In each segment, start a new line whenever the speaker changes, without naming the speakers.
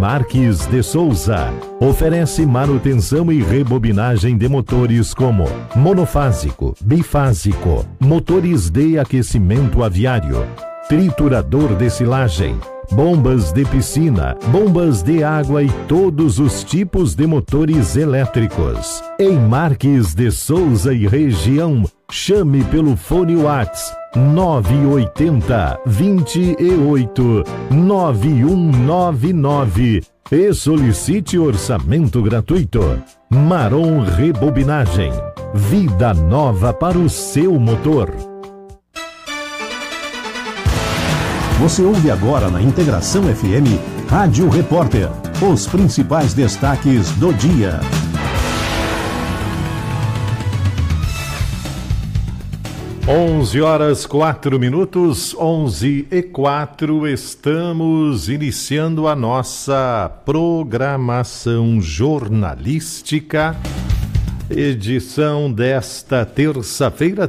Marques de Souza oferece manutenção e rebobinagem de motores como monofásico, bifásico, motores de aquecimento aviário, triturador de silagem, bombas de piscina, bombas de água e todos os tipos de motores elétricos. Em Marques de Souza e região, chame pelo fone WhatsApp 980 28 9199 e solicite orçamento gratuito. Marom Rebobinagem, vida nova para o seu motor.
Você ouve agora na Integração FM, Rádio Repórter, os principais destaques do dia.
11h04, 11h04, estamos iniciando a nossa programação jornalística, edição desta terça-feira,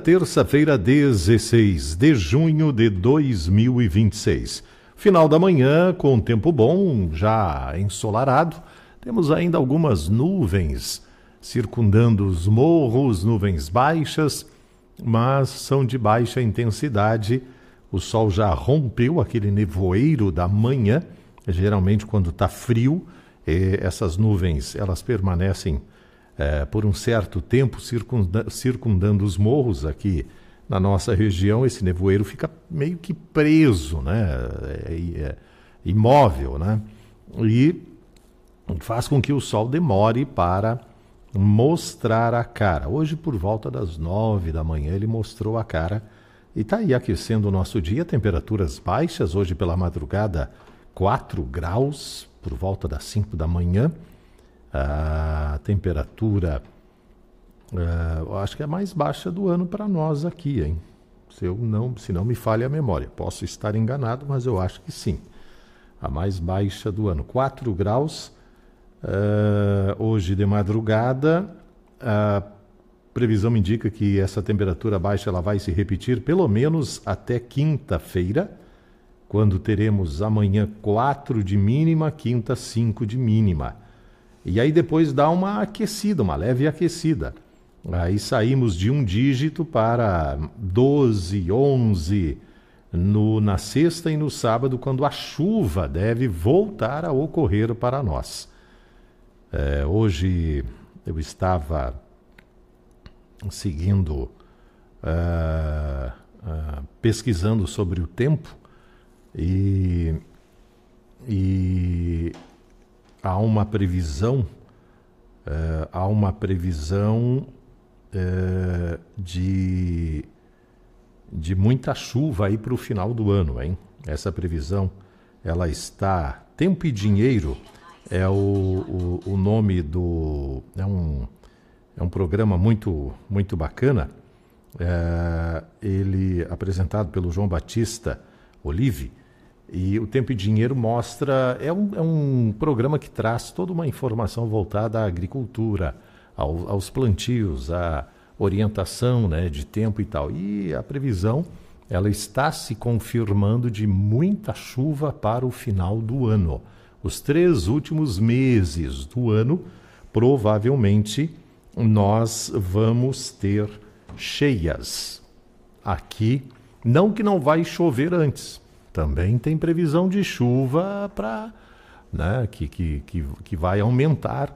16 de junho de 2026. Final da manhã, com tempo bom, já ensolarado, temos ainda algumas nuvens circundando os morros, nuvens baixas, mas são de baixa intensidade. O sol já rompeu aquele nevoeiro da manhã. Geralmente quando está frio, essas nuvens elas permanecem por um certo tempo circundando os morros aqui na nossa região. Esse nevoeiro fica meio que preso, né? Imóvel, né? E faz com que o sol demore para mostrar a cara. Hoje, por volta das 9 da manhã, ele mostrou a cara e está aí aquecendo o nosso dia. Temperaturas baixas, hoje pela madrugada, 4 graus, por volta das 5 da manhã. A temperatura, eu acho que é a mais baixa do ano para nós aqui, hein? Se não me falha a memória. Posso estar enganado, mas eu acho que sim. A mais baixa do ano, 4 graus. Hoje de madrugada, a previsão indica que essa temperatura baixa ela vai se repetir pelo menos até quinta-feira, quando teremos amanhã 4 de mínima, quinta 5 de mínima. E aí depois dá uma aquecida, uma leve aquecida. Aí saímos de um dígito para 12, 11 na sexta e no sábado, quando a chuva deve voltar a ocorrer para nós. Hoje eu estava seguindo, pesquisando sobre o tempo e há uma previsão, de muita chuva aí para o final do ano, hein? Essa previsão, ela está... Tempo e Dinheiro é o nome do... É um programa muito, muito bacana, ele apresentado pelo João Batista Olive, e o Tempo e Dinheiro mostra... É um programa que traz toda uma informação voltada à agricultura, aos plantios, à orientação, né, de tempo e tal. E a previsão, ela está se confirmando de muita chuva para o final do ano. Os 3 últimos meses do ano, provavelmente, nós vamos ter cheias. Aqui, não que não vai chover antes, também tem previsão de chuva para, né, que vai aumentar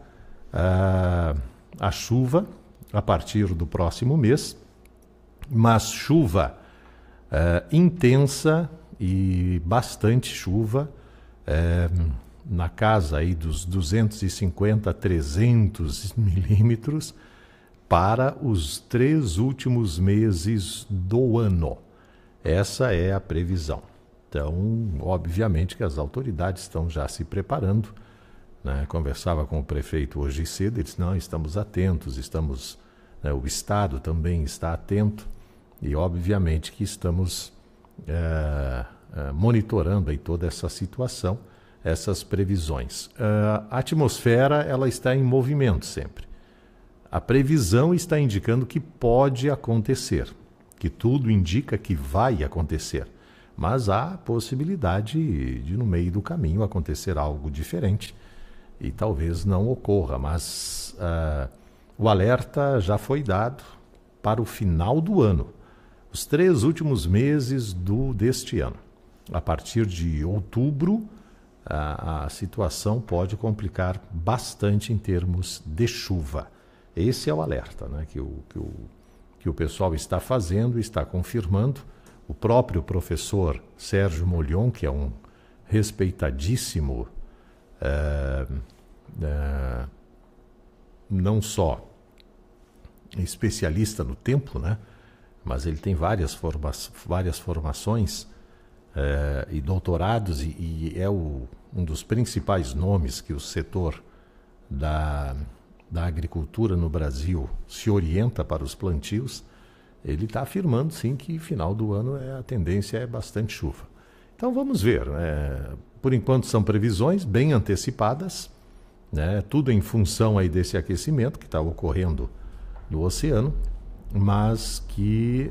a chuva a partir do próximo mês, mas chuva intensa e bastante chuva, na casa aí dos 250 a 300 milímetros para os 3 últimos meses do ano. Essa é a previsão. Então, obviamente que as autoridades estão já se preparando, né? Conversava com o prefeito hoje cedo, ele disse, não, estamos atentos, né, o Estado também está atento e obviamente que estamos monitorando aí toda essa situação, essas previsões. A atmosfera, ela está em movimento sempre. A previsão está indicando que pode acontecer, que tudo indica que vai acontecer. mas há possibilidade de no meio do caminho acontecer algo diferente e talvez não ocorra, mas o alerta já foi dado para o final do ano, os 3 últimos meses deste ano. A partir de outubro, a situação pode complicar bastante em termos de chuva. Esse é o alerta, né, que o pessoal está fazendo, está confirmando. O próprio professor Sérgio Molhon, que é um respeitadíssimo, não só especialista no tempo, né, mas ele tem várias formações e doutorados, e é um dos principais nomes que o setor da agricultura no Brasil se orienta para os plantios. Ele está afirmando, sim, que final do ano a tendência é bastante chuva. Então vamos ver. Por enquanto são previsões bem antecipadas, né? Tudo em função aí desse aquecimento que está ocorrendo no oceano, mas que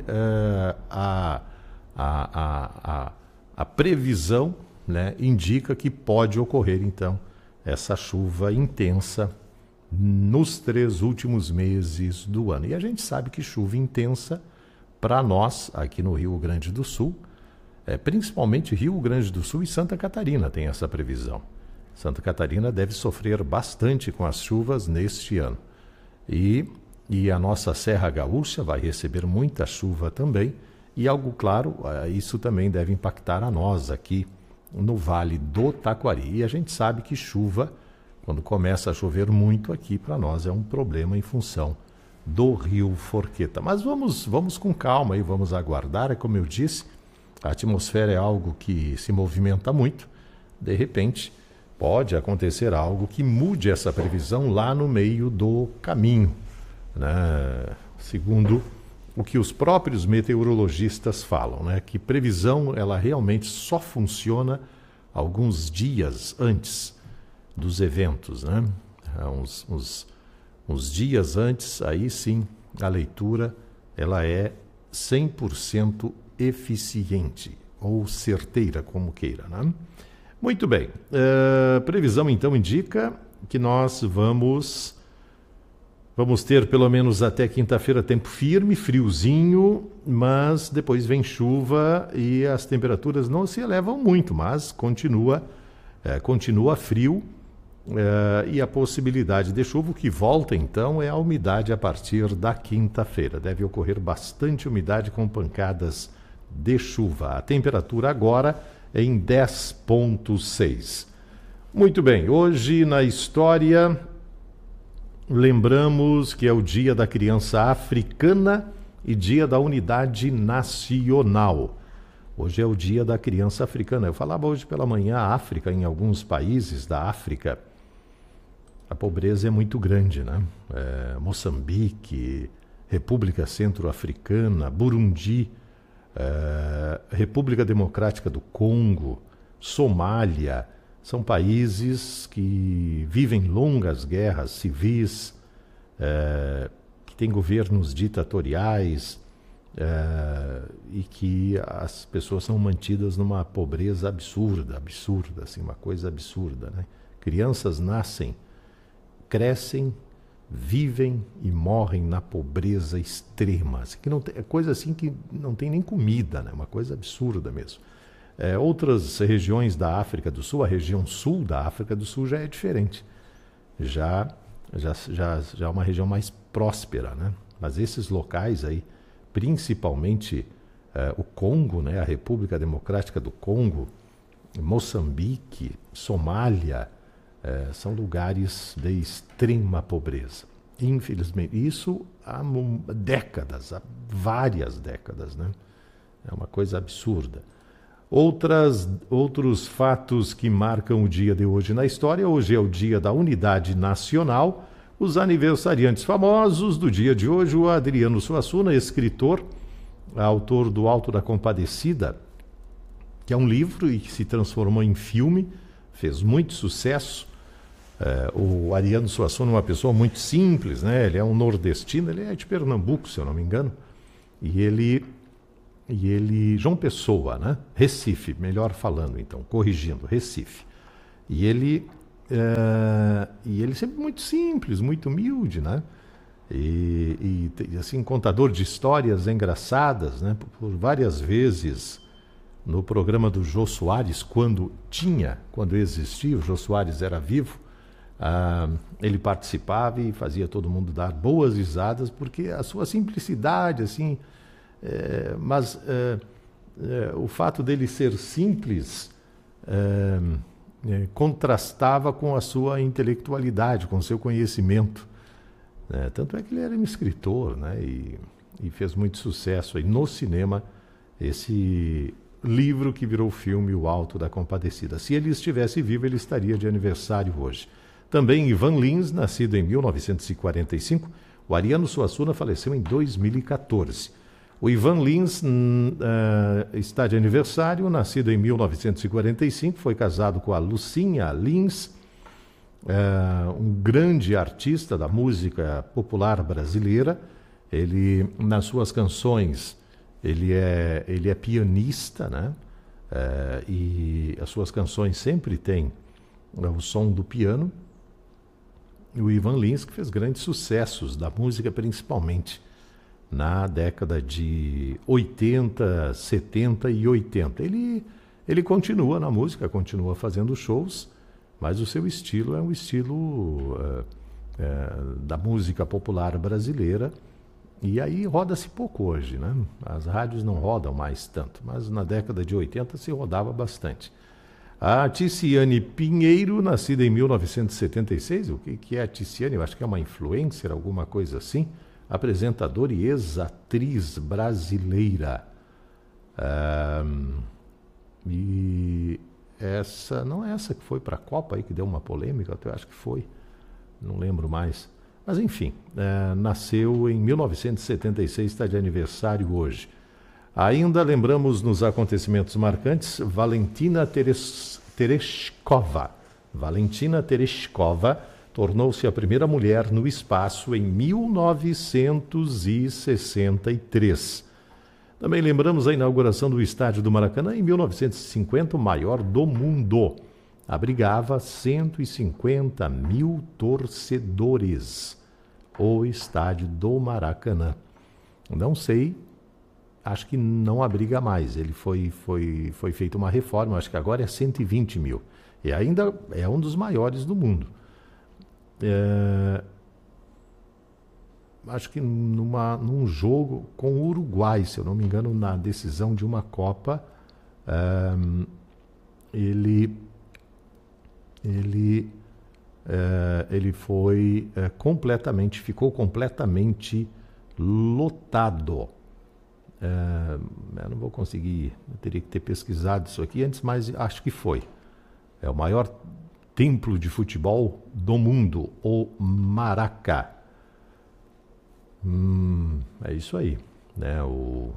a previsão, né, indica que pode ocorrer, então, essa chuva intensa nos 3 últimos meses do ano. E a gente sabe que chuva intensa, para nós, aqui no Rio Grande do Sul, principalmente Rio Grande do Sul e Santa Catarina tem essa previsão. Santa Catarina deve sofrer bastante com as chuvas neste ano. E a nossa Serra Gaúcha vai receber muita chuva também. E algo claro, isso também deve impactar a nós aqui no Vale do Taquari. E a gente sabe que chuva, quando começa a chover muito aqui, para nós é um problema em função do rio Forqueta. Mas vamos com calma e vamos aguardar. Como eu disse, a atmosfera é algo que se movimenta muito. De repente, pode acontecer algo que mude essa previsão lá no meio do caminho, né? Segundo o que os próprios meteorologistas falam, né? Que previsão ela realmente só funciona alguns dias antes dos eventos, né? Uns dias antes, aí sim, a leitura ela é 100% eficiente ou certeira, como queira, né? Muito bem, previsão então indica que nós vamos ter pelo menos até quinta-feira tempo firme, friozinho, mas depois vem chuva e as temperaturas não se elevam muito, mas continua frio, e a possibilidade de chuva. O que volta então é a umidade a partir da quinta-feira. Deve ocorrer bastante umidade com pancadas de chuva. A temperatura agora é em 10,6. Muito bem, hoje na história lembramos que é o Dia da Criança Africana e Dia da Unidade Nacional. Hoje é o Dia da Criança Africana. Eu falava hoje pela manhã, a África, em alguns países da África, a pobreza é muito grande, né? Moçambique, República Centro-Africana, Burundi, República Democrática do Congo, Somália. São países que vivem longas guerras civis, que têm governos ditatoriais, e que as pessoas são mantidas numa pobreza absurda, assim, uma coisa absurda, né? Crianças nascem, crescem, vivem e morrem na pobreza extrema, assim, que não tem, é coisa assim que não tem nem comida, né? Uma coisa absurda mesmo. Outras regiões da África do Sul, a região sul da África do Sul já é diferente, já é uma região mais próspera, né? Mas esses locais aí, principalmente o Congo, né? A República Democrática do Congo, Moçambique, Somália, são lugares de extrema pobreza. Infelizmente, isso há décadas, há várias décadas, né? É uma coisa absurda. Outros fatos que marcam o dia de hoje na história. Hoje é o Dia da Unidade Nacional. Os aniversariantes famosos do dia de hoje: o Adriano Suassuna, escritor, autor do Alto da Compadecida, que é um livro e que se transformou em filme, fez muito sucesso. O Adriano Suassuna é uma pessoa muito simples, né? Ele é um nordestino, ele é de Pernambuco, se eu não me engano, e ele João Pessoa, né? Recife, melhor falando então, corrigindo, Recife. E ele sempre muito simples, muito humilde, né? E assim, contador de histórias engraçadas, né? Por várias vezes no programa do Jô Soares, quando existia, o Jô Soares era vivo, ele participava e fazia todo mundo dar boas risadas, porque a sua simplicidade, assim, mas o fato dele ser simples contrastava com a sua intelectualidade, com o seu conhecimento. Tanto é que ele era um escritor, né? E fez muito sucesso aí no cinema, esse livro que virou filme, O Alto da Compadecida. Se ele estivesse vivo, ele estaria de aniversário hoje. Também Ivan Lins, nascido em 1945. O Ariano Suassuna faleceu em 2014. O Ivan Lins está de aniversário, nascido em 1945, foi casado com a Lucinha Lins, um grande artista da música popular brasileira. Ele, nas suas canções, ele é pianista, né? E as suas canções sempre têm o som do piano. E o Ivan Lins, que fez grandes sucessos da música, principalmente na década de 80, 70 e 80. Ele continua na música, continua fazendo shows, mas o seu estilo é um estilo da música popular brasileira. E aí roda-se pouco hoje, né? As rádios não rodam mais tanto, mas na década de 80 se rodava bastante. A Ticiane Pinheiro, nascida em 1976, o que é a Ticiane? Eu acho que é uma influencer, alguma coisa assim. Apresentadora e ex-atriz brasileira. E essa, não é essa que foi para a Copa aí, que deu uma polêmica, eu acho que foi, não lembro mais. Mas enfim, nasceu em 1976, está de aniversário hoje. Ainda lembramos nos acontecimentos marcantes, Valentina Tereshkova. Valentina Tereshkova tornou-se a primeira mulher no espaço em 1963. Também lembramos a inauguração do estádio do Maracanã em 1950, o maior do mundo. Abrigava 150 mil torcedores, o estádio do Maracanã. Não sei, acho que não abriga mais. Ele foi feita uma reforma, acho que agora é 120 mil. E ainda é um dos maiores do mundo. Acho que num jogo com o Uruguai, se eu não me engano, na decisão de uma Copa, ele ficou completamente lotado. Eu não vou conseguir, eu teria que ter pesquisado isso aqui antes, mas acho que foi. É o maior templo de futebol do mundo, o Maraca. É isso aí, né? O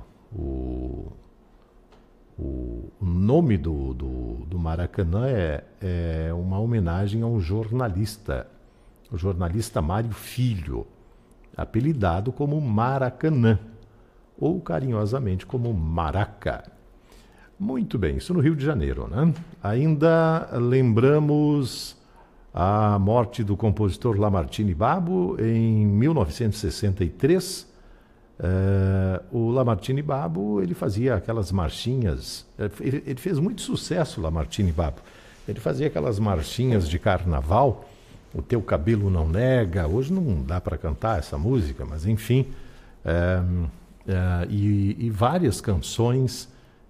nome do Maracanã é uma homenagem a um jornalista, o jornalista Mário Filho, apelidado como Maracanã, ou carinhosamente como Maraca. Muito bem, isso no Rio de Janeiro, né? Ainda lembramos a morte do compositor Lamartine Babo em 1963. O Lamartine Babo, ele fazia aquelas marchinhas, ele fez muito sucesso, o Lamartine Babo. Ele fazia aquelas marchinhas de carnaval, O Teu Cabelo Não Nega. Hoje não dá para cantar essa música, mas enfim, e várias canções,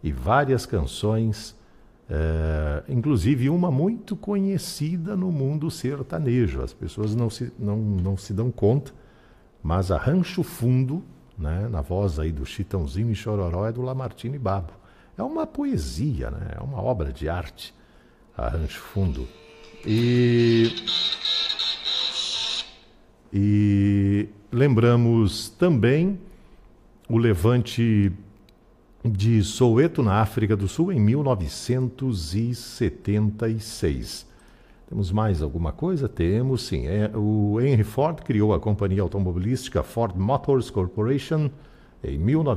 inclusive uma muito conhecida no mundo sertanejo. As pessoas não se dão conta, mas a Rancho Fundo, né, na voz aí do Chitãozinho e Chororó, é do Lamartine Babo. É uma poesia, né? É uma obra de arte, a Rancho Fundo. E lembramos também o levante de Soweto, na África do Sul, em 1976. Temos mais alguma coisa? Temos, sim. O Henry Ford criou a companhia automobilística Ford Motors Corporation em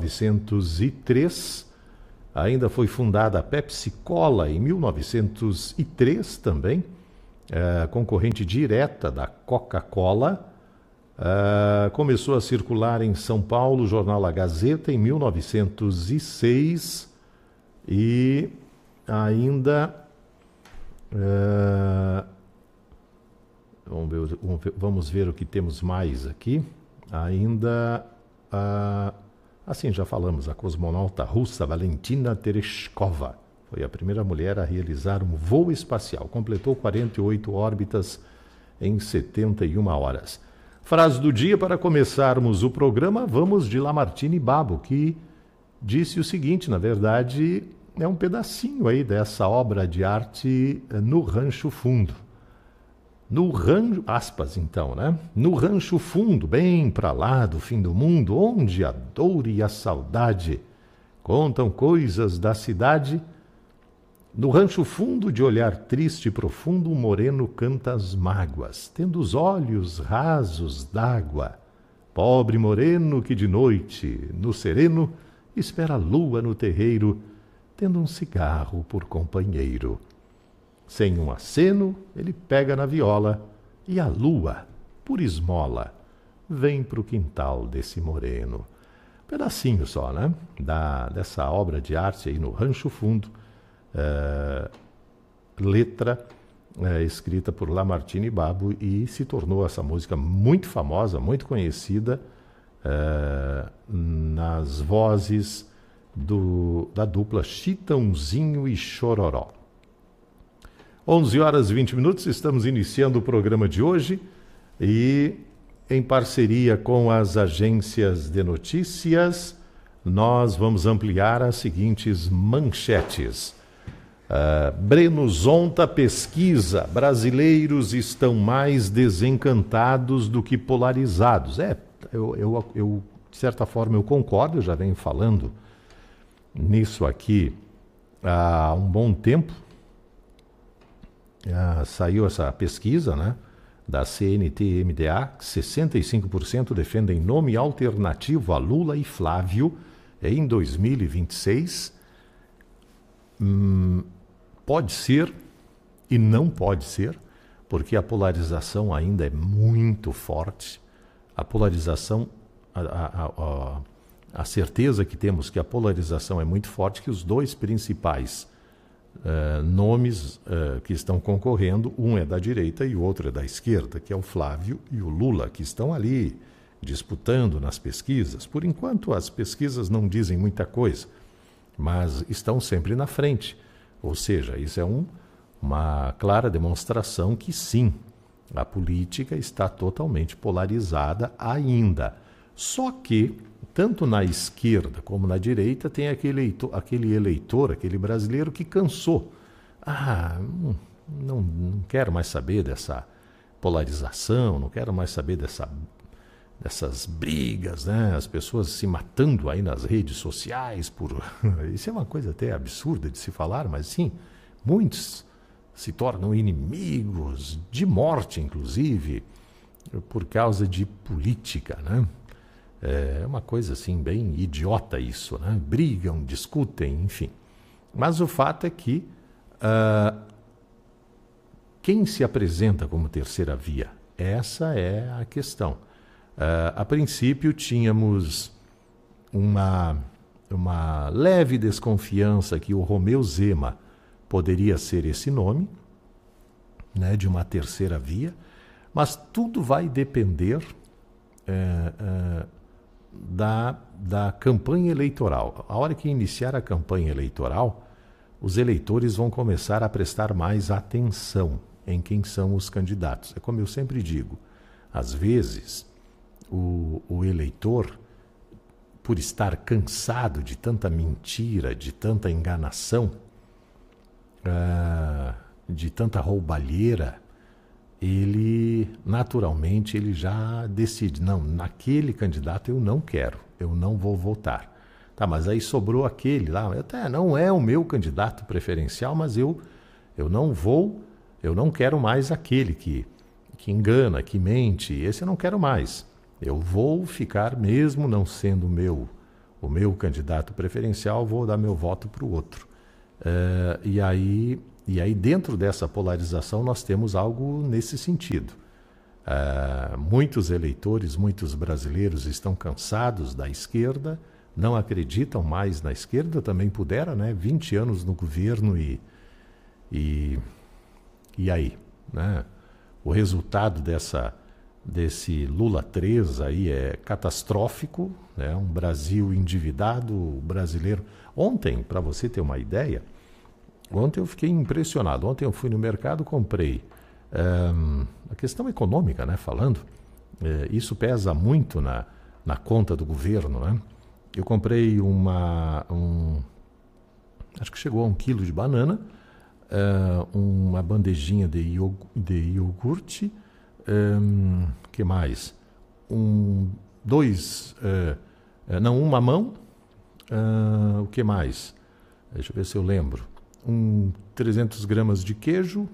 1903. Ainda foi fundada a Pepsi-Cola em 1903 também, concorrente direta da Coca-Cola. Começou a circular em São Paulo o jornal A Gazeta em 1906 e ainda vamos ver o que temos mais aqui. Ainda assim, já falamos, a cosmonauta russa Valentina Tereshkova foi a primeira mulher a realizar um voo espacial. Completou 48 órbitas em 71 horas. Frase do dia para começarmos o programa, vamos de Lamartine Babo, que disse o seguinte, na verdade, é um pedacinho aí dessa obra de arte No Rancho Fundo. No rancho, aspas então, né? No rancho fundo, bem para lá do fim do mundo, onde a dor e a saudade contam coisas da cidade, no rancho fundo, de olhar triste e profundo, um moreno canta as mágoas, tendo os olhos rasos d'água. Pobre moreno que de noite, no sereno, espera a lua no terreiro, tendo um cigarro por companheiro. Sem um aceno, ele pega na viola e a lua, por esmola, vem pro quintal desse moreno. Pedacinho só, né? Dessa obra de arte aí no Rancho Fundo, letra escrita por Lamartine Babo, e se tornou essa música muito famosa, muito conhecida nas vozes da dupla Chitãozinho e Chororó. 11 horas e 20 minutos, estamos iniciando o programa de hoje e, em parceria com as agências de notícias, nós vamos ampliar as seguintes manchetes. Breno Zonta pesquisa: brasileiros estão mais desencantados do que polarizados. Eu de certa forma, eu concordo, eu já venho falando nisso aqui há um bom tempo. Saiu essa pesquisa, né, da CNT-MDA, 65% defendem nome alternativo a Lula e Flávio em 2026. Pode ser e não pode ser, porque a polarização ainda é muito forte. A polarização, a certeza que temos que a polarização é muito forte, que os dois principais nomes que estão concorrendo, um é da direita e o outro é da esquerda, que é o Flávio e o Lula, que estão ali disputando nas pesquisas. Por enquanto, as pesquisas não dizem muita coisa, mas estão sempre na frente. Ou seja, isso é uma clara demonstração que sim, a política está totalmente polarizada ainda. Só que, tanto na esquerda como na direita, tem aquele eleitor, aquele brasileiro que cansou. Não quero mais saber dessa polarização, não quero mais saber dessas brigas, né? As pessoas se matando aí nas redes sociais Isso é uma coisa até absurda de se falar, mas sim, muitos se tornam inimigos, de morte inclusive, por causa de política, né? É uma coisa assim bem idiota isso, né? Brigam, discutem, enfim. Mas o fato é que quem se apresenta como terceira via? Essa é a questão. A princípio tínhamos uma leve desconfiança que o Romeu Zema poderia ser esse nome, né, de uma terceira via, mas tudo vai depender da campanha eleitoral. A hora que iniciar a campanha eleitoral, os eleitores vão começar a prestar mais atenção em quem são os candidatos. É como eu sempre digo, às vezes o eleitor, por estar cansado de tanta mentira, de tanta enganação, de tanta roubalheira, ele naturalmente já decide, não, naquele candidato eu não quero, eu não vou votar. Tá, mas aí sobrou aquele lá, até não é o meu candidato preferencial, mas eu não quero mais aquele que engana, que mente, esse eu não quero mais. Eu vou ficar, mesmo não sendo o meu candidato preferencial, vou dar meu voto para o outro. E aí, dentro dessa polarização, nós temos algo nesse sentido. Muitos eleitores, muitos brasileiros estão cansados da esquerda, não acreditam mais na esquerda, também pudera, né? 20 anos no governo e aí, né? O resultado desse Lula 3 aí é catastrófico, né? Um Brasil endividado, brasileiro. Ontem, para você ter uma ideia, ontem eu fiquei impressionado. Ontem eu fui no mercado, comprei a questão econômica, né? Falando, isso pesa muito na conta do governo, né? Eu comprei acho que chegou a 1 quilo de banana, uma bandejinha de iogurte, que mais? Um mamão, o que mais? Deixa eu ver se eu lembro. 300 gramas de queijo,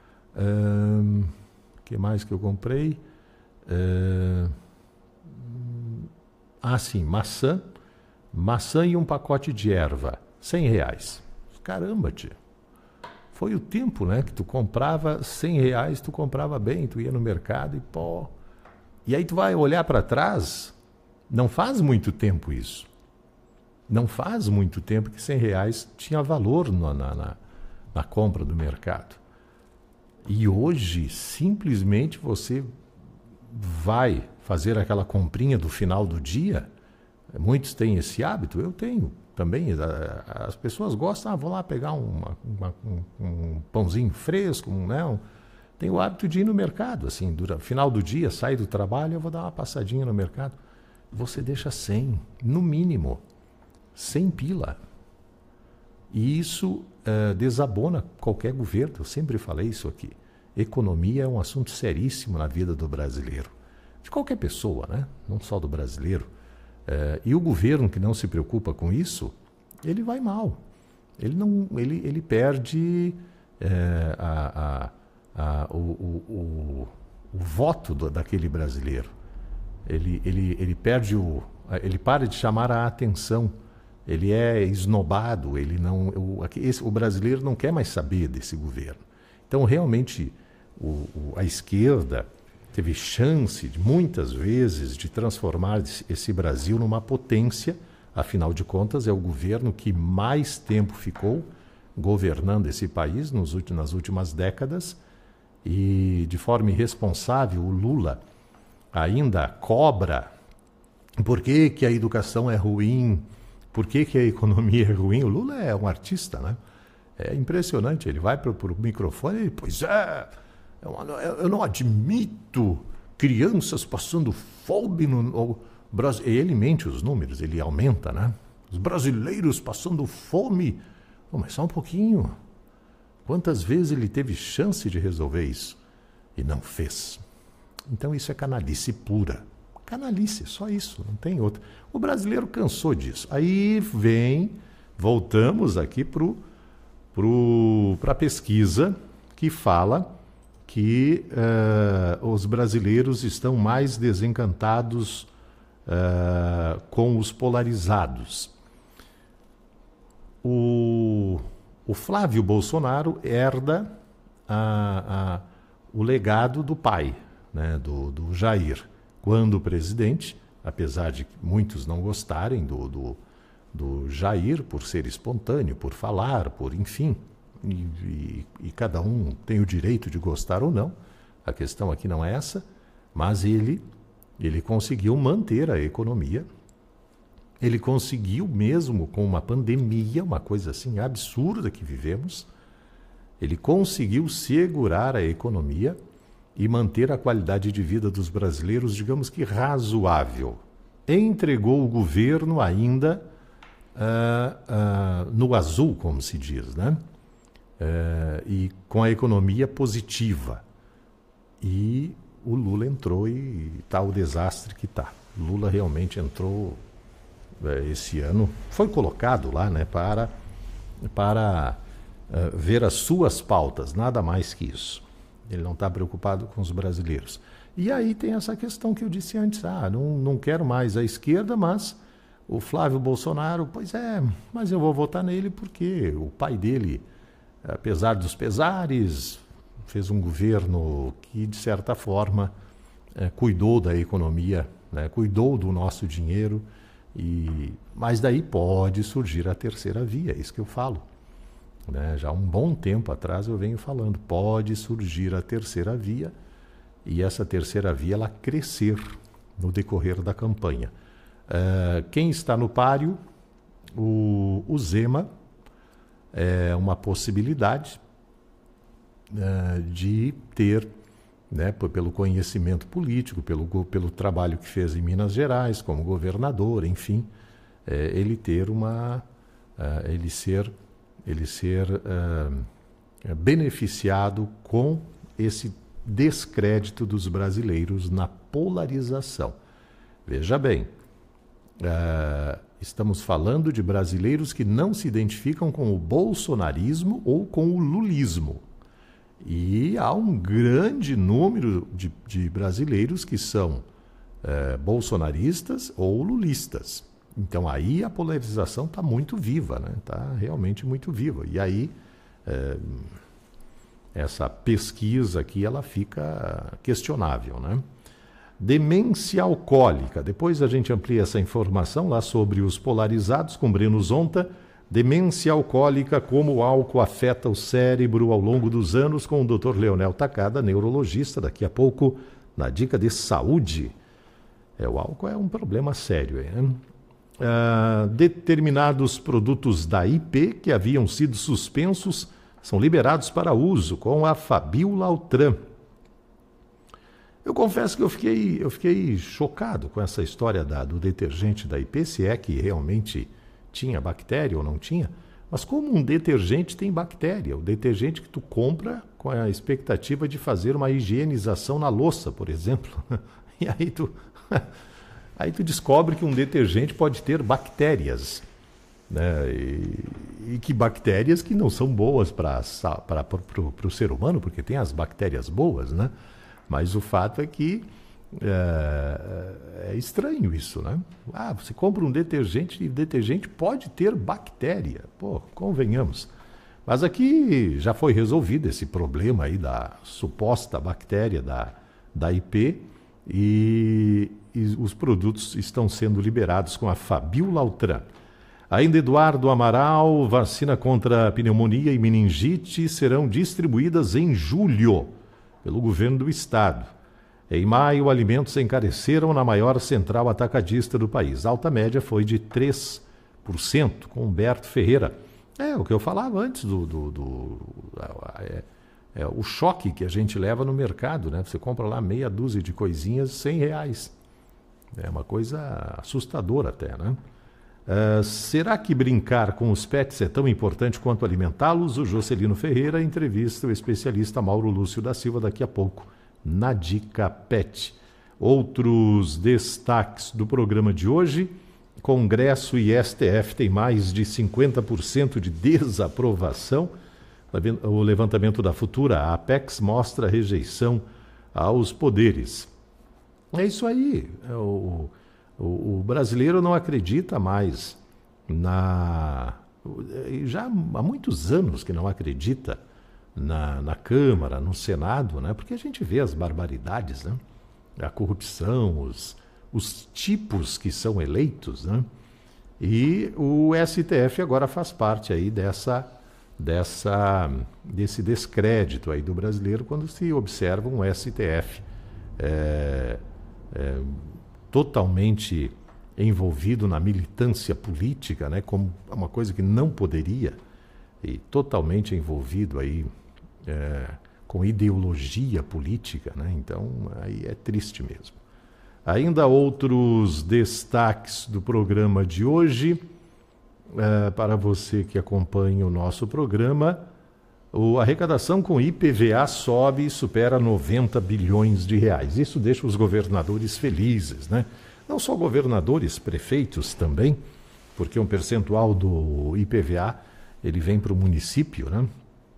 que mais que eu comprei? Sim, maçã e um pacote de erva, R$100. Caramba, tio. Foi o tempo, né, que tu comprava R$100, tu comprava bem, tu ia no mercado e pô. E aí tu vai olhar para trás, não faz muito tempo isso. Não faz muito tempo que R$100 tinha valor na compra do mercado. E hoje, simplesmente, você vai fazer aquela comprinha do final do dia. Muitos têm esse hábito, eu tenho também. As pessoas gostam, vou lá pegar um pãozinho fresco, né? Tem o hábito de ir no mercado, assim, final do dia, sai do trabalho, eu vou dar uma passadinha no mercado. Você deixa 100, no mínimo, 100 pila. E isso desabona qualquer governo, eu sempre falei isso aqui. Economia é um assunto seríssimo na vida do brasileiro. De qualquer pessoa, né? Não só do brasileiro. E o governo que não se preocupa com isso, ele vai mal. Ele perde o voto daquele brasileiro. Ele perde ele para de chamar a atenção. Ele é esnobado. O brasileiro não quer mais saber desse governo. Então, realmente, a esquerda teve chance, muitas vezes, de transformar esse Brasil numa potência. Afinal de contas, é o governo que mais tempo ficou governando esse país nas últimas décadas. E, de forma irresponsável, o Lula ainda cobra por que a educação é ruim, por que a economia é ruim. O Lula é um artista, né? É impressionante. Ele vai para o microfone e pois eu não admito crianças passando fome no Brasil. Ele mente os números, ele aumenta, né? Os brasileiros passando fome. Mas só um pouquinho. Quantas vezes ele teve chance de resolver isso e não fez? Então isso é canalice pura. Canalice, só isso, não tem outra. O brasileiro cansou disso. Aí voltamos aqui para a pesquisa que fala que os brasileiros estão mais desencantados com os polarizados. O Flávio Bolsonaro herda o legado do pai, né, do Jair. Quando presidente, apesar de muitos não gostarem do Jair por ser espontâneo, por falar, enfim, e cada um tem o direito de gostar ou não, a questão aqui não é essa, mas ele conseguiu manter a economia, ele conseguiu mesmo com uma pandemia, uma coisa assim absurda que vivemos, ele conseguiu segurar a economia e manter a qualidade de vida dos brasileiros, digamos que razoável. Entregou o governo ainda no azul, como se diz, né? E com a economia positiva. E o Lula entrou e está o desastre que está. Lula realmente entrou esse ano, foi colocado lá, né, para ver as suas pautas, nada mais que isso. Ele não está preocupado com os brasileiros. E aí tem essa questão que eu disse antes, não quero mais a esquerda, mas O Flávio Bolsonaro, pois é, mas eu vou votar nele porque o pai dele, apesar dos pesares, fez um governo que, de certa forma, cuidou da economia, né, cuidou do nosso dinheiro, mas daí pode surgir a terceira via, é isso que eu falo. Né? Já há um bom tempo atrás eu venho falando, pode surgir a terceira via e essa terceira via ela crescer no decorrer da campanha. Quem está no páreo, o Zema, é uma possibilidade de ter, né, pelo conhecimento político, pelo trabalho que fez em Minas Gerais como governador, enfim, ele ter ele ser beneficiado com esse descrédito dos brasileiros na polarização. Veja bem, estamos falando de brasileiros que não se identificam com o bolsonarismo ou com o lulismo. E há um grande número de brasileiros que são bolsonaristas ou lulistas. Então aí a polarização está muito viva, né? Está realmente muito viva. E aí essa pesquisa aqui ela fica questionável, né? Demência alcoólica. Depois a gente amplia essa informação lá sobre os polarizados com Breno Zonta. Demência alcoólica, como o álcool afeta o cérebro ao longo dos anos, com o Dr. Leonel Takada, neurologista, daqui a pouco na Dica de Saúde. O álcool é um problema sério, né? Determinados produtos da IP que haviam sido suspensos são liberados para uso com a Fabiola Altran. Eu confesso que eu fiquei chocado com essa história do detergente da IP, se é que realmente tinha bactéria ou não tinha, mas como um detergente tem bactéria, o detergente que tu compra com a expectativa de fazer uma higienização na louça, por exemplo, e aí tu descobre que um detergente pode ter bactérias, né? E que bactérias que não são boas para o ser humano, porque tem as bactérias boas, né? Mas o fato é que é estranho isso, né? Você compra um detergente e o detergente pode ter bactéria. Pô, convenhamos. Mas aqui já foi resolvido esse problema aí da suposta bactéria da IP e os produtos estão sendo liberados com a Fabiola Altran. Ainda Eduardo Amaral, vacina contra pneumonia e meningite serão distribuídas em julho pelo governo do estado. Em maio, alimentos encareceram na maior central atacadista do país. A alta média foi de 3%, com Humberto Ferreira. O que eu falava antes o choque que a gente leva no mercado, né? Você compra lá meia dúzia de coisinhas, R$100. É uma coisa assustadora até, né? Será que brincar com os pets é tão importante quanto alimentá-los? O Jocelino Ferreira entrevista o especialista Mauro Lúcio da Silva daqui a pouco na Dica Pet. Outros destaques do programa de hoje: Congresso e STF têm mais de 50% de desaprovação. O levantamento da Futura, a Apex, mostra rejeição aos poderes. É isso aí. O brasileiro não acredita mais já há muitos anos que não acredita na Câmara, no Senado, né? Porque a gente vê as barbaridades, né? A corrupção, os tipos que são eleitos, né? E o STF agora faz parte aí desse descrédito aí do brasileiro quando se observa um STF totalmente envolvido na militância política, né, como uma coisa que não poderia, e totalmente envolvido aí com ideologia política, né? Então aí é triste mesmo. Ainda outros destaques do programa de hoje, para você que acompanha o nosso programa: a arrecadação com IPVA sobe e supera 90 bilhões de reais. Isso deixa os governadores felizes, né? Não só governadores, prefeitos também, porque um percentual do IPVA ele vem para o município, né?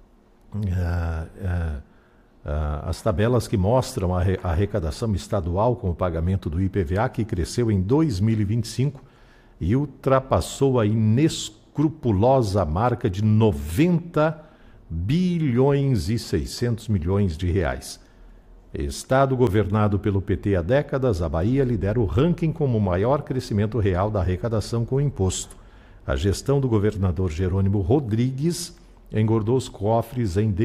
As tabelas que mostram a arrecadação estadual com o pagamento do IPVA, que cresceu em 2025 e ultrapassou a inescrupulosa marca de 90 bilhões e 600 milhões de reais. Estado governado pelo PT há décadas, a Bahia lidera o ranking como o maior crescimento real da arrecadação com imposto. A gestão do governador Jerônimo Rodrigues engordou os cofres em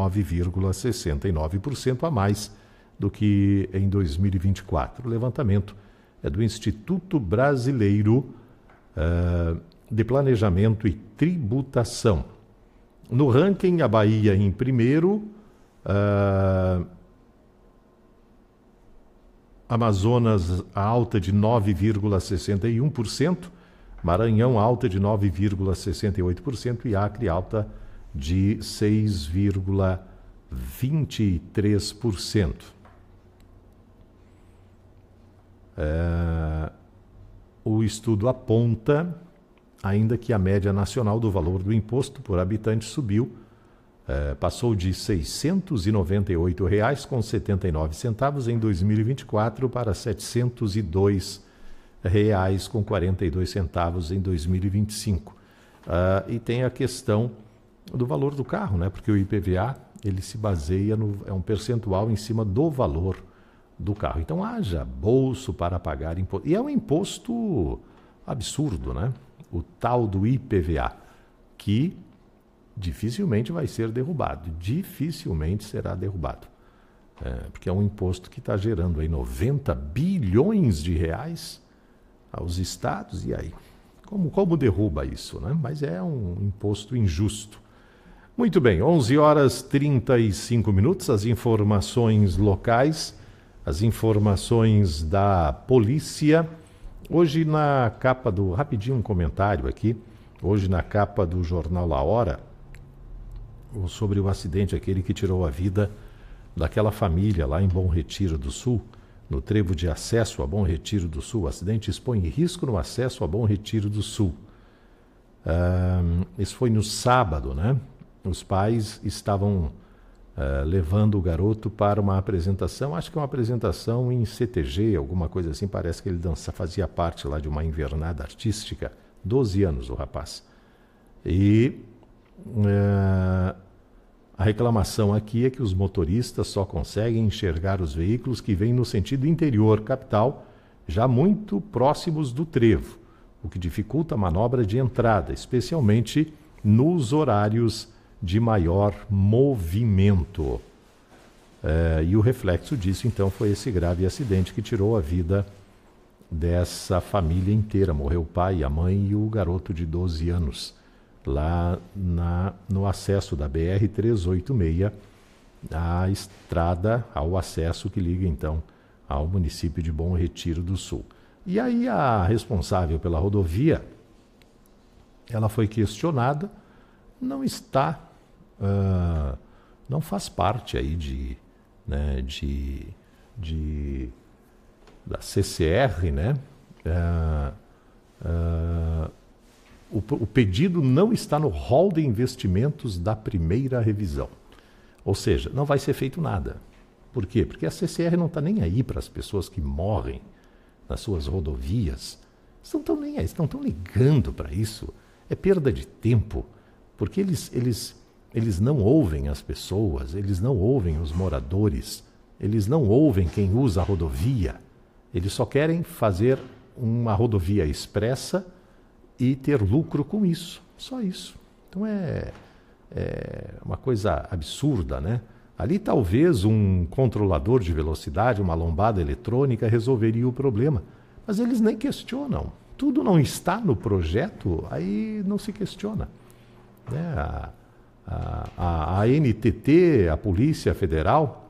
19,69% a mais do que em 2024. O levantamento é do Instituto Brasileiro de Planejamento e Tributação. No ranking, a Bahia em primeiro, Amazonas alta de 9,61%, Maranhão alta de 9,68% e Acre alta de 6,23%. O estudo aponta ainda que a média nacional do valor do imposto por habitante subiu, passou de R$ 698,79 em 2024 para R$ 702,42 em 2025. E tem a questão do valor do carro, né? Porque o IPVA ele se baseia é um percentual em cima do valor do carro. Então haja bolso para pagar imposto. E é um imposto absurdo, né? O tal do IPVA, que dificilmente vai ser derrubado, dificilmente será derrubado. Porque é um imposto que está gerando aí 90 bilhões de reais aos estados, e aí? Como derruba isso, né? Mas é um imposto injusto. Muito bem, 11h35, as informações locais, as informações da polícia. Hoje na capa do... Rapidinho um comentário aqui. Hoje na capa do jornal La Hora, sobre o acidente, aquele que tirou a vida daquela família lá em Bom Retiro do Sul, no trevo de acesso a Bom Retiro do Sul. O acidente expõe risco no acesso a Bom Retiro do Sul. Isso foi no sábado, né? Os pais estavam levando o garoto para uma apresentação, acho que uma apresentação em CTG, alguma coisa assim, parece que ele fazia parte lá de uma invernada artística, 12 anos o rapaz. E a reclamação aqui é que os motoristas só conseguem enxergar os veículos que vêm no sentido interior capital, já muito próximos do trevo, o que dificulta a manobra de entrada, especialmente nos horários de maior movimento. E o reflexo disso, então, foi esse grave acidente que tirou a vida dessa família inteira. Morreu o pai, a mãe e o garoto de 12 anos, lá no acesso da BR-386, à estrada, ao acesso que liga, então, ao município de Bom Retiro do Sul. E aí a responsável pela rodovia, ela foi questionada, não está... não faz parte aí da CCR, né? O pedido não está no rol de investimentos da primeira revisão. Ou seja, não vai ser feito nada. Por quê? Porque a CCR não está nem aí para as pessoas que morrem nas suas rodovias. Não estão nem aí, não estão ligando para isso. É perda de tempo. Porque eles não ouvem as pessoas, eles não ouvem os moradores, eles não ouvem quem usa a rodovia. Eles só querem fazer uma rodovia expressa e ter lucro com isso, só isso. Então é uma coisa absurda, né? Ali talvez um controlador de velocidade, uma lombada eletrônica resolveria o problema, mas eles nem questionam. Tudo não está no projeto, aí não se questiona. A NTT, a Polícia Federal,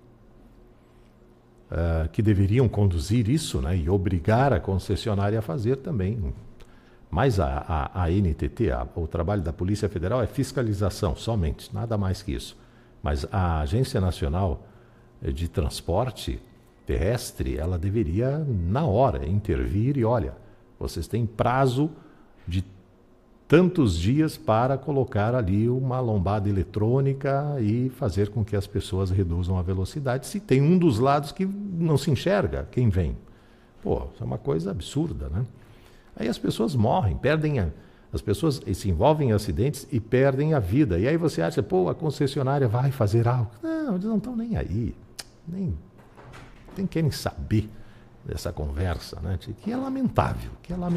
que deveriam conduzir isso, né, e obrigar a concessionária a fazer também. Mas a NTT, o trabalho da Polícia Federal é fiscalização somente, nada mais que isso. Mas a Agência Nacional de Transporte Terrestre, ela deveria, na hora, intervir e, olha, vocês têm prazo de tantos dias para colocar ali uma lombada eletrônica e fazer com que as pessoas reduzam a velocidade. Se tem um dos lados que não se enxerga, quem vem? Pô, isso é uma coisa absurda, né? Aí as pessoas morrem, as pessoas se envolvem em acidentes e perdem a vida. E aí você acha, pô, a concessionária vai fazer algo. Não, eles não estão nem aí. Nem querem saber dessa conversa, né? Que é lamentável,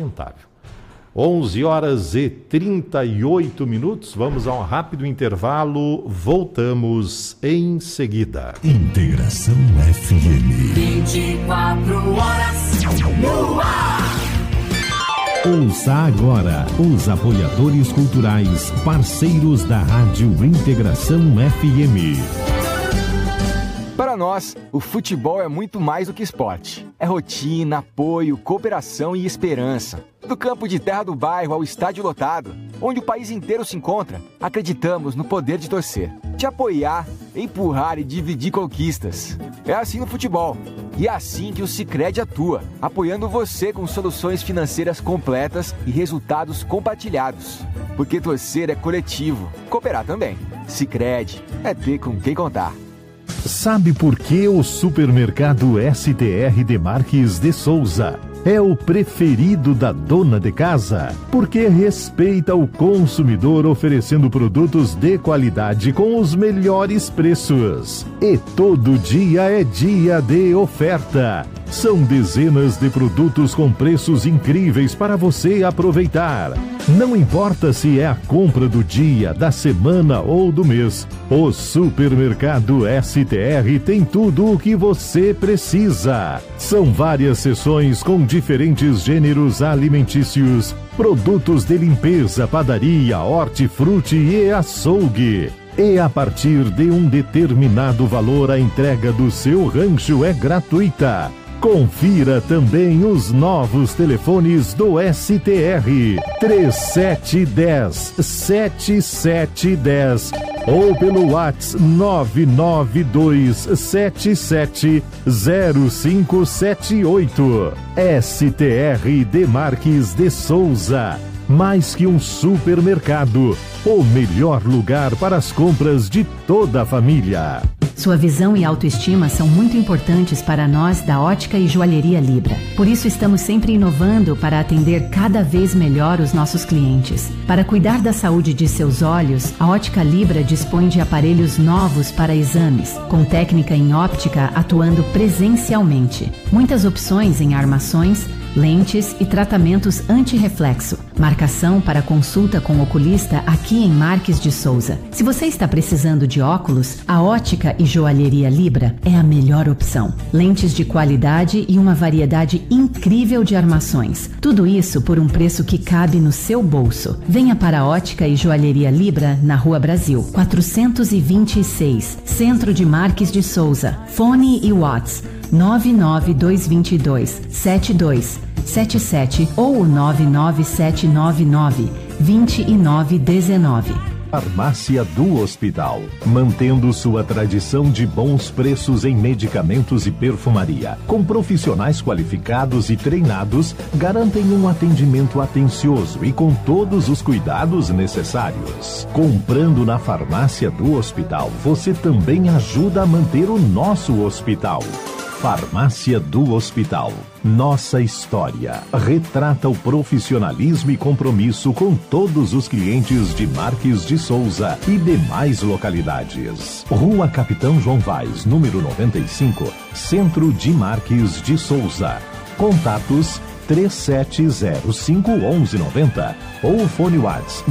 11h38, vamos a um rápido intervalo, voltamos em seguida.
Integração FM.
24 horas no ar.
Ouça agora os apoiadores culturais, parceiros da Rádio Integração FM.
Para nós, o futebol é muito mais do que esporte. É rotina, apoio, cooperação e esperança. Do campo de terra do bairro ao estádio lotado, onde o país inteiro se encontra, acreditamos no poder de torcer, de apoiar, empurrar e dividir conquistas. É assim no futebol. E é assim que o Sicredi atua, apoiando você com soluções financeiras completas e resultados compartilhados. Porque torcer é coletivo, cooperar também. Sicredi é ter com quem contar.
Sabe por que o supermercado STR Demarques de Souza é o preferido da dona de casa? Porque respeita o consumidor, oferecendo produtos de qualidade com os melhores preços. E todo dia é dia de oferta. São dezenas de produtos com preços incríveis para você aproveitar. Não importa se é a compra do dia, da semana ou do mês, o supermercado STR tem tudo o que você precisa. São várias seções com diferentes gêneros alimentícios, produtos de limpeza, padaria, hortifruti e açougue. E a partir de um determinado valor, a entrega do seu rancho é gratuita. Confira também os novos telefones do STR 3710-7710 ou pelo WhatsApp 992770578. STR Demarques de Souza. Mais que um supermercado, o melhor lugar para as compras de toda a família.
Sua visão e autoestima são muito importantes para nós da Ótica e Joalheria Libra. Por isso estamos sempre inovando para atender cada vez melhor os nossos clientes. Para cuidar da saúde de seus olhos, a Ótica Libra dispõe de aparelhos novos para exames, com técnica em óptica atuando presencialmente. Muitas opções em armações, lentes e tratamentos anti-reflexo. Marcação para consulta com oculista aqui em Marques de Souza. Se você está precisando de óculos, a Ótica e Joalheria Libra é a melhor opção. Lentes de qualidade e uma variedade incrível de armações. Tudo isso por um preço que cabe no seu bolso. Venha para a Ótica e Joalheria Libra na Rua Brasil, 426, Centro de Marques de Souza. Fone e WhatsApp 99222-7277 ou 99799-2919.
Farmácia do Hospital, mantendo sua tradição de bons preços em medicamentos e perfumaria, com profissionais qualificados e treinados, garantem um atendimento atencioso e com todos os cuidados necessários. Comprando na Farmácia do Hospital, você também ajuda a manter o nosso hospital. Farmácia do Hospital. Nossa história retrata o profissionalismo e compromisso com todos os clientes de Marques de Souza e demais localidades. Rua Capitão João Vaz, número 95, Centro de Marques de Souza. Contatos 3705-1190 ou fone WhatsApp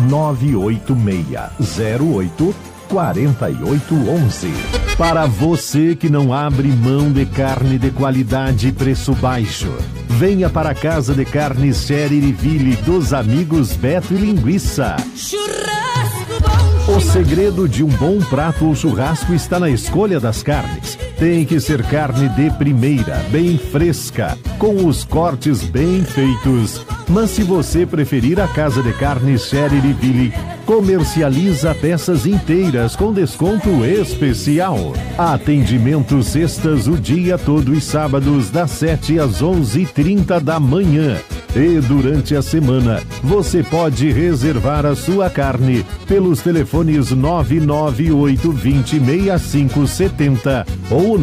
98608-4811. Para você que não abre mão de carne de qualidade e preço baixo, venha para a Casa de Carnes Cheririville dos amigos Beto e Linguiça. O segredo de um bom prato ou churrasco está na escolha das carnes. Tem que ser carne de primeira, bem fresca, com os cortes bem feitos. Mas se você preferir, a Casa de Carnes Cheririville comercializa peças inteiras com desconto especial. Atendimento sextas o dia todo e sábados das 7 às 11h30 da manhã. E durante a semana, você pode reservar a sua carne pelos telefones 998206570 ou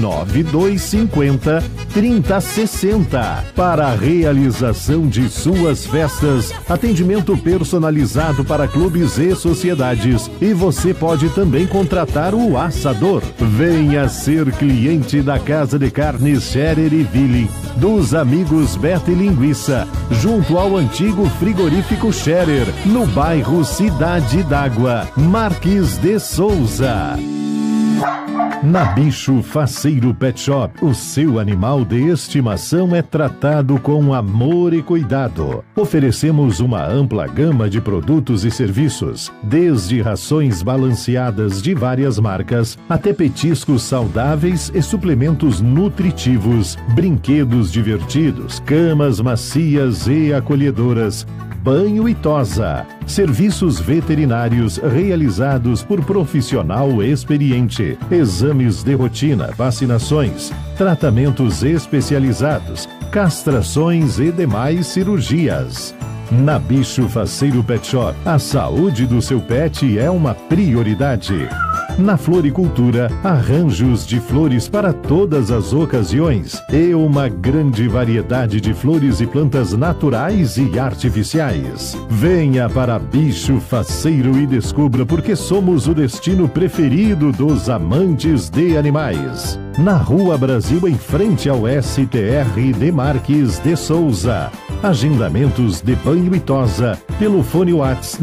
99250-3060. Para a realização de suas festas, atendimento personalizado para clubes e sociedades. E você pode também contratar o assador. Venha ser cliente da Casa de Carnes Scherer e Willing, dos amigos Beta e Linguiça, junto ao antigo frigorífico Scherer, no bairro Cidade d'Água, Marques de Souza. Na Bicho Faceiro Pet Shop, o seu animal de estimação é tratado com amor e cuidado. Oferecemos uma ampla gama de produtos e serviços, desde rações balanceadas de várias marcas, até petiscos saudáveis e suplementos nutritivos, brinquedos divertidos, camas macias e acolhedoras, banho e tosa, serviços veterinários realizados por profissional experiente, exames de rotina, vacinações, tratamentos especializados, castrações e demais cirurgias. Na Bicho Faceiro Pet Shop, a saúde do seu pet é uma prioridade. Na floricultura, arranjos de flores para todas as ocasiões e uma grande variedade de flores e plantas naturais e artificiais. Venha para Bicho Faceiro e descubra porque somos o destino preferido dos amantes de animais. Na Rua Brasil, em frente ao STR de Marques de Souza. Agendamentos de banho e tosa pelo fone WhatsApp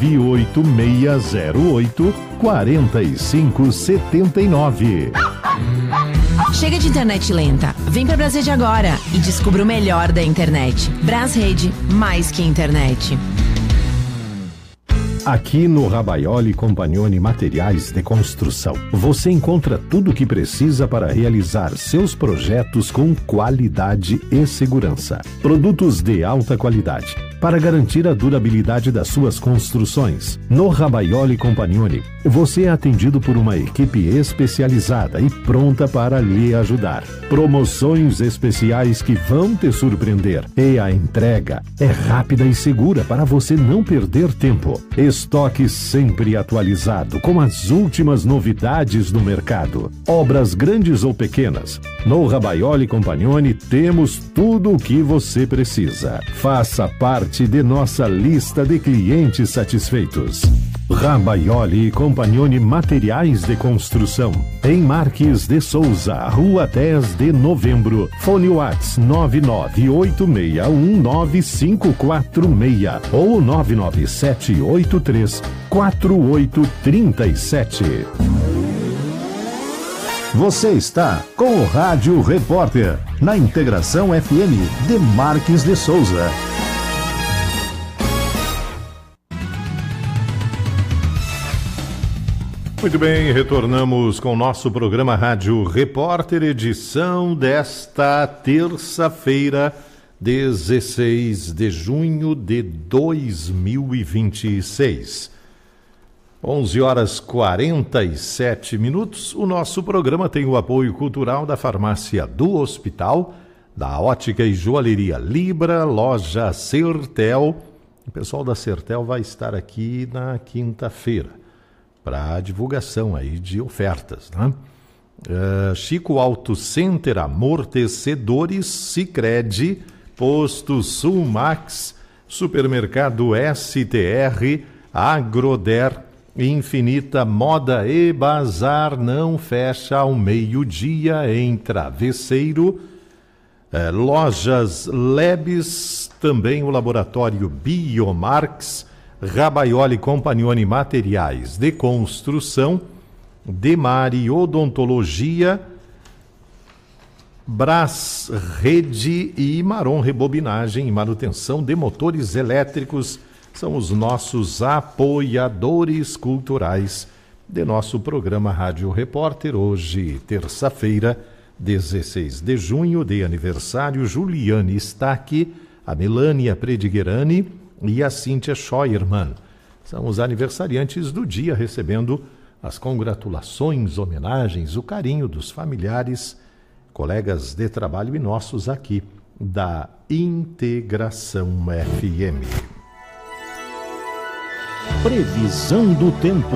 98608-4579.
Chega de internet lenta. Vem pra Brasrede agora e descubra o melhor da internet. Brasrede, mais que internet.
Aqui no Rabaioli Compagnoni Materiais de Construção, você encontra tudo o que precisa para realizar seus projetos com qualidade e segurança. Produtos de alta qualidade para garantir a durabilidade das suas construções. No Rabaioli Compagnoni, você é atendido por uma equipe especializada e pronta para lhe ajudar. Promoções especiais que vão te surpreender. E a entrega é rápida e segura para você não perder tempo. Estoque sempre atualizado com as últimas novidades do mercado. Obras grandes ou pequenas. No Rabaioli Compagnoni temos tudo o que você precisa. Faça parte de nossa lista de clientes satisfeitos. Rabaioli Compagnoni Materiais de Construção, em Marques de Souza, Rua 10 de Novembro. Fone WhatsApp 998619546 ou 997834837. Você está com o Rádio Repórter, na Integração FM de Marques de Souza.
Muito bem, retornamos com o nosso programa Rádio Repórter, edição desta terça-feira, 16 de junho de 2026. 11h47. O nosso programa tem o apoio cultural da Farmácia do Hospital, da Ótica e Joalheria Libra, Loja Sertel. O pessoal da Sertel vai estar aqui na quinta-feira para a divulgação aí de ofertas, né? Chico Auto Center, Amortecedores, Sicredi, Posto Sulmax, Supermercado STR, Agroder, Infinita Moda e Bazar não fecha ao meio-dia em Travesseiro. Lojas Lebes, também o Laboratório Biomarx, Rabaioli Compagnoni Materiais de Construção, Demari Odontologia, Brás Rede e Marom Rebobinagem e Manutenção de Motores Elétricos são os nossos apoiadores culturais de nosso programa Rádio Repórter. Hoje, terça-feira, 16 de junho, de aniversário, Juliane está aqui, a Melânia Prediguerani e a Cíntia Scheuermann. São os aniversariantes do dia, recebendo as congratulações, homenagens, o carinho dos familiares, colegas de trabalho e nossos aqui da Integração FM.
Previsão do tempo.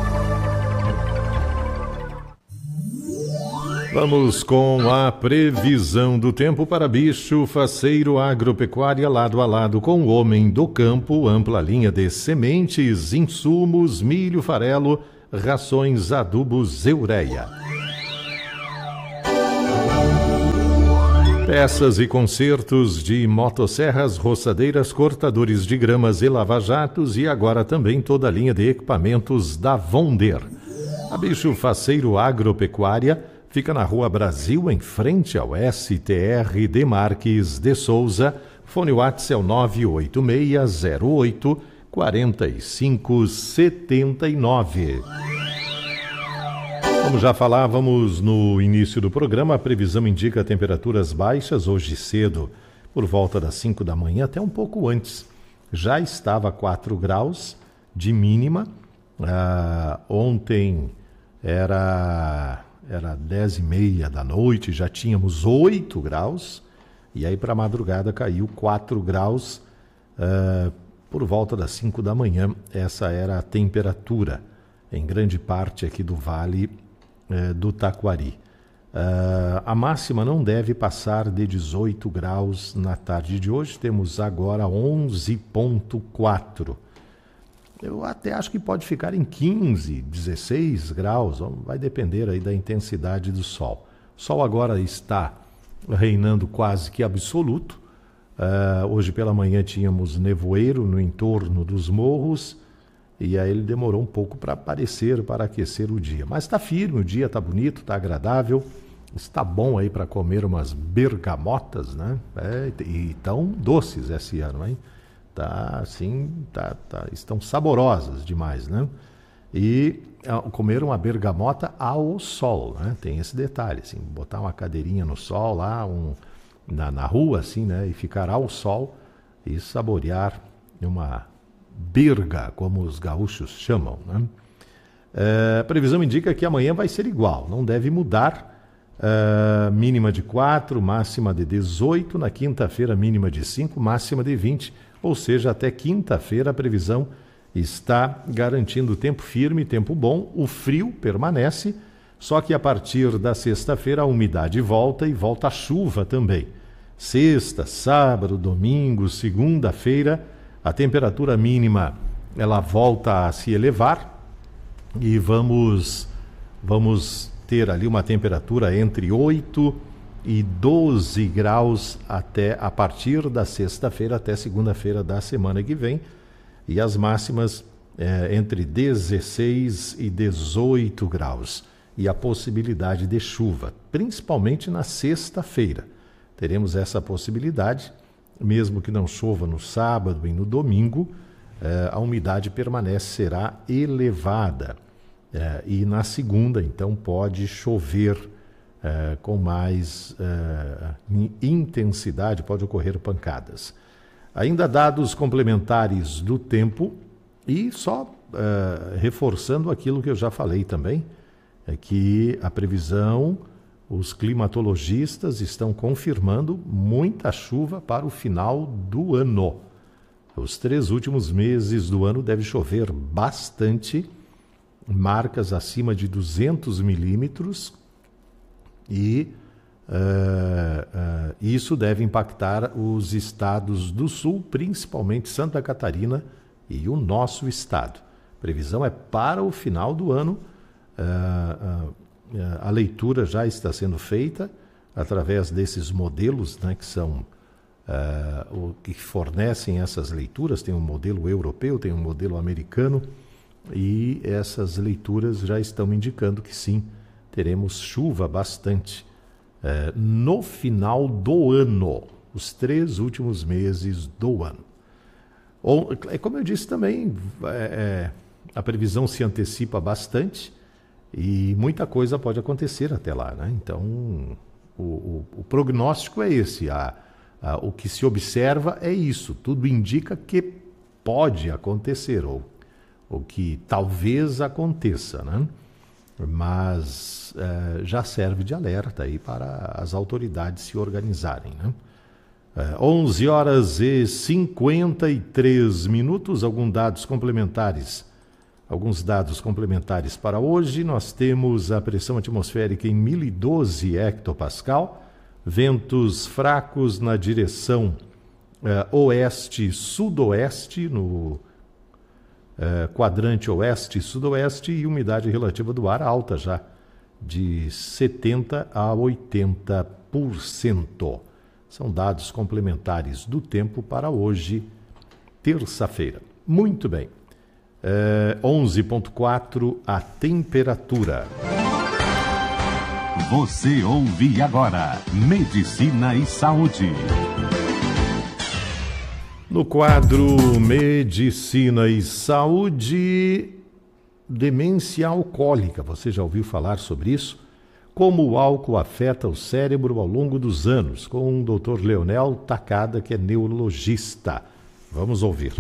Vamos com a previsão do tempo para Bicho Faceiro Agropecuária, lado a lado com o homem do campo, ampla linha de sementes, insumos, milho, farelo, rações, adubos, ureia. Peças e consertos de motosserras, roçadeiras, cortadores de gramas e lava-jatos e agora também toda a linha de equipamentos da Vonder. A Bicho Faceiro Agropecuária fica na Rua Brasil, em frente ao STR de Marques de Souza. Fone WhatsApp é o 98608-4579. Como já falávamos no início do programa, a previsão indica temperaturas baixas hoje cedo, por volta das 5 da manhã, até um pouco antes. Já estava 4 graus de mínima. Ontem era 10h30 da noite, já tínhamos 8 graus, e aí para a madrugada caiu 4 graus, por volta das 5 da manhã, essa era a temperatura, em grande parte aqui do Vale do Taquari. A máxima não deve passar de 18 graus na tarde de hoje, temos agora 11,4. Eu até acho que pode ficar em 15, 16 graus, vai depender aí da intensidade do sol. O sol agora está reinando quase que absoluto. Hoje pela manhã tínhamos nevoeiro no entorno dos morros e aí ele demorou um pouco para aparecer, para aquecer o dia. Mas está firme, o dia está bonito, está agradável, está bom aí para comer umas bergamotas, né? E tão doces esse ano, hein? Estão saborosas demais, né? E comer uma bergamota ao sol, né? Tem esse detalhe, assim, botar uma cadeirinha no sol lá, na rua, assim, né? E ficar ao sol e saborear uma berga, como os gaúchos chamam, né? A previsão indica que amanhã vai ser igual, não deve mudar. Mínima de 4, máxima de 18, na quinta-feira mínima de 5, máxima de 20, ou seja, até quinta-feira a previsão está garantindo tempo firme, tempo bom, o frio permanece, só que a partir da sexta-feira a umidade volta e volta a chuva também. Sexta, sábado, domingo, segunda-feira, a temperatura mínima ela volta a se elevar e vamos ter ali uma temperatura entre 8 e 12 graus a partir da sexta-feira até segunda-feira da semana que vem, e as máximas entre 16 e 18 graus, e a possibilidade de chuva, principalmente na sexta-feira. Teremos essa possibilidade, mesmo que não chova no sábado e no domingo, a umidade será elevada, e na segunda, então, pode chover com mais intensidade, pode ocorrer pancadas. Ainda dados complementares do tempo e só reforçando aquilo que eu já falei também, é que a previsão, os climatologistas estão confirmando muita chuva para o final do ano. Os 3 últimos meses do ano deve chover bastante, marcas acima de 200 milímetros, e isso deve impactar os estados do sul, principalmente Santa Catarina e o nosso estado. A previsão é para o final do ano. A leitura já está sendo feita através desses modelos, né, que são que fornecem essas leituras. Tem um modelo europeu, tem um modelo americano, e essas leituras já estão indicando que sim, teremos chuva bastante no final do ano, os 3 últimos meses do ano. Como eu disse também, a previsão se antecipa bastante e muita coisa pode acontecer até lá, né? Então, o prognóstico é esse, o que se observa é isso, tudo indica que pode acontecer, ou que talvez aconteça, né? Mas já serve de alerta aí para as autoridades se organizarem, né? 11 horas e 53 minutos, alguns dados complementares para hoje. Nós temos a pressão atmosférica em 1012 hectopascal, ventos fracos na direção oeste-sudoeste, no quadrante oeste-sudoeste, e umidade relativa do ar alta já, de 70% a 80%. São dados complementares do tempo para hoje, terça-feira. Muito bem. 11,4 a temperatura.
Você ouve agora Medicina e Saúde.
No quadro Medicina e Saúde, demência alcoólica. Você já ouviu falar sobre isso? Como o álcool afeta o cérebro ao longo dos anos, com o Dr. Leonel Takada, que é neurologista. Vamos ouvir.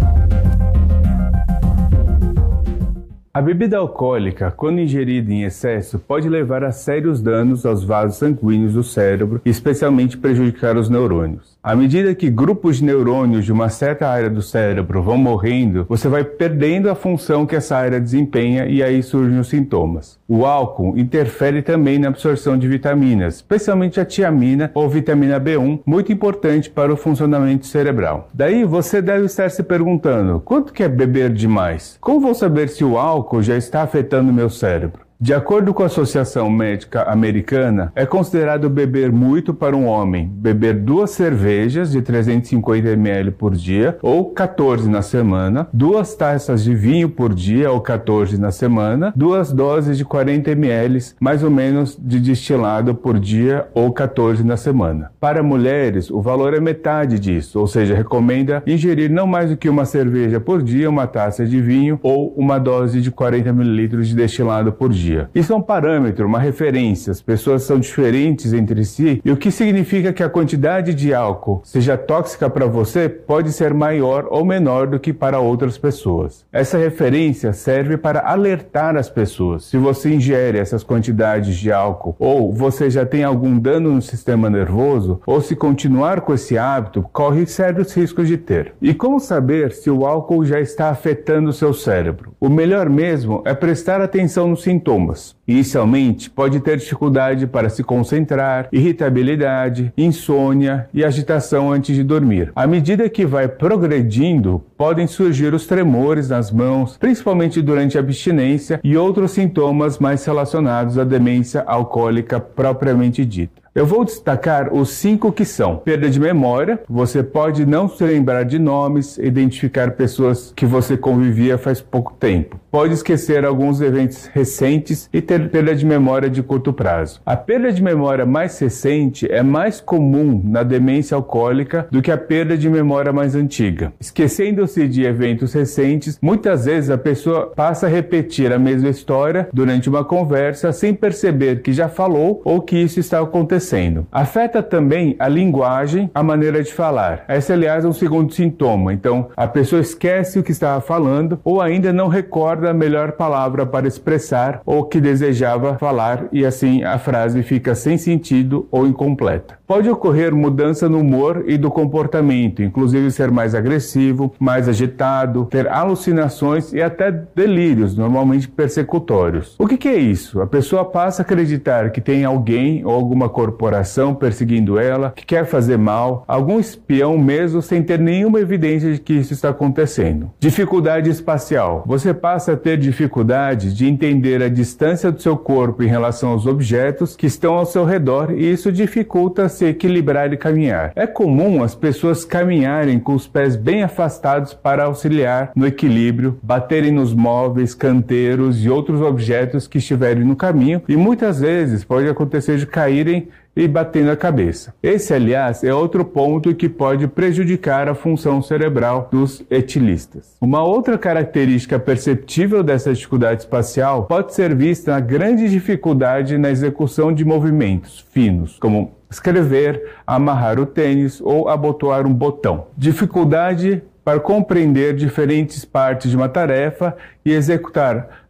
A bebida alcoólica, quando ingerida em excesso, pode levar a sérios danos aos vasos sanguíneos do cérebro e especialmente prejudicar os neurônios. À medida que grupos de neurônios de uma certa área do cérebro vão morrendo, você vai perdendo a função que essa área desempenha e aí surgem os sintomas. O álcool interfere também na absorção de vitaminas, especialmente a tiamina ou vitamina B1, muito importante para o funcionamento cerebral. Daí você deve estar se perguntando, quanto que é beber demais? Como vou saber se o álcool já está afetando meu cérebro? De acordo com a Associação Médica Americana, é considerado beber muito para um homem beber 2 cervejas de 350 ml por dia, ou 14 na semana, 2 taças de vinho por dia, ou 14 na semana, 2 doses de 40 ml, mais ou menos, de destilado por dia, ou 14 na semana. Para mulheres, o valor é metade disso, ou seja, recomenda ingerir não mais do que 1 cerveja por dia, 1 taça de vinho, ou 1 dose de 40 ml de destilado por dia. Isso é um parâmetro, uma referência. As pessoas são diferentes entre si, e o que significa que a quantidade de álcool, seja tóxica para você, pode ser maior ou menor do que para outras pessoas. Essa referência serve para alertar as pessoas. Se você ingere essas quantidades de álcool, ou você já tem algum dano no sistema nervoso, ou se continuar com esse hábito, corre sérios riscos de ter. E como saber se o álcool já está afetando o seu cérebro? O melhor mesmo é prestar atenção nos sintomas. Inicialmente, pode ter dificuldade para se concentrar, irritabilidade, insônia e agitação antes de dormir. À medida que vai progredindo, podem surgir os tremores nas mãos, principalmente durante a abstinência, e outros sintomas mais relacionados à demência alcoólica propriamente dita. Eu vou destacar os 5 que são: perda de memória, você pode não se lembrar de nomes, identificar pessoas que você convivia faz pouco tempo. Pode esquecer alguns eventos recentes e ter perda de memória de curto prazo. A perda de memória mais recente é mais comum na demência alcoólica do que a perda de memória mais antiga. Esquecendo-se de eventos recentes, muitas vezes a pessoa passa a repetir a mesma história durante uma conversa sem perceber que já falou ou que isso está acontecendo. Afeta também a linguagem, a maneira de falar. Esse, aliás, é um segundo sintoma. Então, a pessoa esquece o que estava falando ou ainda não recorda a melhor palavra para expressar ou que desejava falar, e assim a frase fica sem sentido ou incompleta. Pode ocorrer mudança no humor e do comportamento, inclusive ser mais agressivo, mais agitado, ter alucinações e até delírios, normalmente persecutórios. O que é isso? A pessoa passa a acreditar que tem alguém ou alguma corporação perseguindo ela, que quer fazer mal, algum espião mesmo, sem ter nenhuma evidência de que isso está acontecendo. Dificuldade espacial. Você passa a ter dificuldade de entender a distância do seu corpo em relação aos objetos que estão ao seu redor, e isso dificulta se equilibrar e caminhar. É comum as pessoas caminharem com os pés bem afastados para auxiliar no equilíbrio, baterem nos móveis, canteiros e outros objetos que estiverem no caminho, e muitas vezes pode acontecer de caírem e batendo a cabeça. Esse, aliás, é outro ponto que pode prejudicar a função cerebral dos etilistas. Uma outra característica perceptível dessa dificuldade espacial pode ser vista na grande dificuldade na execução de movimentos finos, como escrever, amarrar o tênis ou abotoar um botão. Dificuldade para compreender diferentes partes de uma tarefa e executar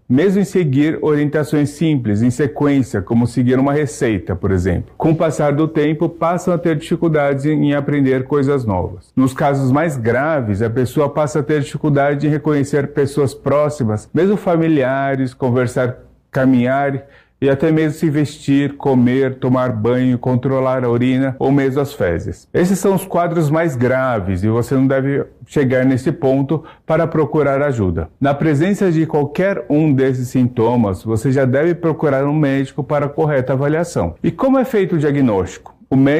mesmo em seguir orientações simples, em sequência, como seguir uma receita, por exemplo. Com o passar do tempo, passam a ter dificuldades em aprender coisas novas. Nos casos mais graves, a pessoa passa a ter dificuldade em reconhecer pessoas próximas, mesmo familiares, conversar, caminhar e até mesmo se vestir, comer, tomar banho, controlar a urina ou mesmo as fezes. Esses são os quadros mais graves e você não deve chegar nesse ponto para procurar ajuda. Na presença de qualquer um desses sintomas, você já deve procurar um médico para a correta avaliação. E como é feito o diagnóstico? O médico